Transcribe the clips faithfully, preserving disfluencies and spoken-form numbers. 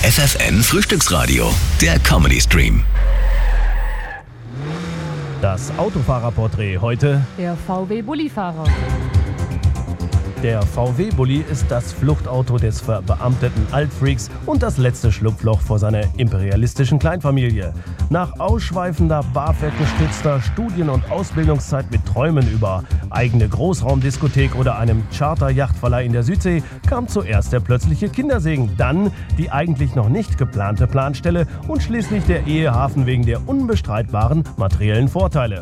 F F N Frühstücksradio, der Comedy-Stream. Das Autofahrerporträt heute: Der V W-Bullifahrer. Der V W-Bulli ist das Fluchtauto des verbeamteten Altfreaks und das letzte Schlupfloch vor seiner imperialistischen Kleinfamilie. Nach ausschweifender, BAföG-gestützter Studien- und Ausbildungszeit mit Träumen über eigene Großraumdiskothek oder einem Charter-Yachtverleih in der Südsee kam zuerst der plötzliche Kindersegen, dann die eigentlich noch nicht geplante Planstelle und schließlich der Ehehafen wegen der unbestreitbaren materiellen Vorteile.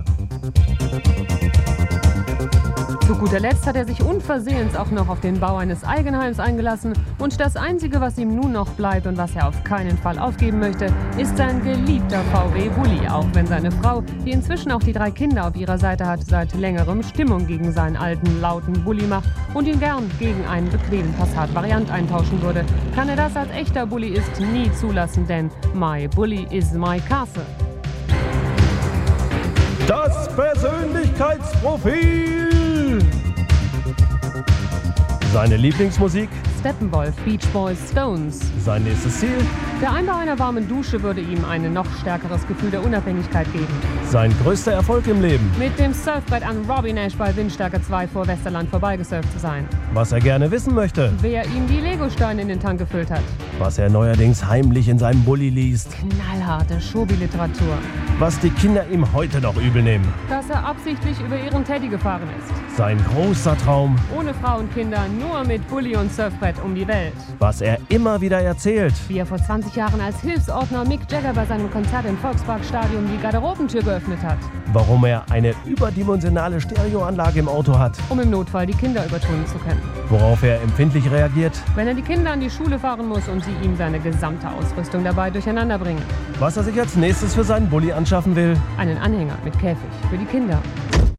Zu guter Letzt hat er sich unversehens auch noch auf den Bau eines Eigenheims eingelassen und das Einzige, was ihm nun noch bleibt und was er auf keinen Fall aufgeben möchte, ist sein geliebter V W-Bulli, auch wenn seine Frau, die inzwischen auch die drei Kinder auf ihrer Seite hat, seit längerem Stimmung gegen seinen alten, lauten Bulli macht und ihn gern gegen einen bequemen Passat-Variant eintauschen würde, kann er das als echter Bulliist nie zulassen, denn my Bulli is my castle. Das Persönlichkeitsprofil! Seine Lieblingsmusik? Steppenwolf, Beach Boys, Stones. Sein nächstes Ziel? Der Einbau einer warmen Dusche würde ihm ein noch stärkeres Gefühl der Unabhängigkeit geben. Sein größter Erfolg im Leben? Mit dem Surfbrett an Robbie Nash bei Windstärke zwei vor Westerland vorbeigesurft zu sein. Was er gerne wissen möchte? Wer ihm die Legosteine in den Tank gefüllt hat. Was er neuerdings heimlich in seinem Bulli liest? Knallharte Schobi-Literatur. Was die Kinder ihm heute noch übel nehmen? Dass er absichtlich über ihren Teddy gefahren ist. Sein großer Traum? Ohne Frau und Kinder, nur mit Bulli und Surfbrett um die Welt. Was er immer wieder erzählt? Wie er vor zwanzig Jahren als Hilfsordner Mick Jagger bei seinem Konzert im Volksparkstadion die Garderobentür geöffnet hat. Warum er eine überdimensionale Stereoanlage im Auto hat? Um im Notfall die Kinder übertönen zu können. Worauf er empfindlich reagiert? Wenn er die Kinder an die Schule fahren muss und sie ihm seine gesamte Ausrüstung dabei durcheinander bringen. Was er sich als nächstes für seinen Bulli anschaffen will? Einen Anhänger mit Käfig für die Kinder.